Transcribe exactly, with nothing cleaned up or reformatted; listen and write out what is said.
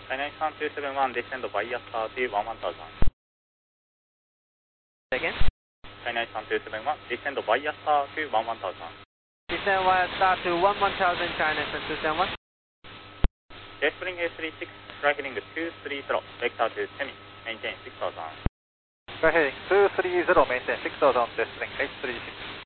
China one two seven one, descend by Yasta to one one thousand. Again? China one two seven one, descend by Yasta to one one thousand. Descend via star to one one thousand, China one two seven one. Jetspring A three six, flight heading two three zero, vector to Semi, maintain six thousand. Flight heading two three zero, maintain six thousand, Jetspring A three six.